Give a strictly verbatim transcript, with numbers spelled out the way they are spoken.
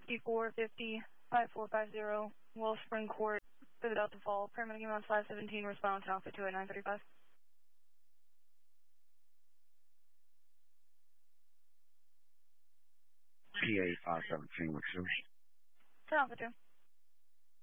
fifty-four fifty, five four five zero, Wellspring Court, for the Delta Fall. Paramedic ambulance five seventeen, response, Alpha two eight nine three five. P A five seventeen with you. Alpha two.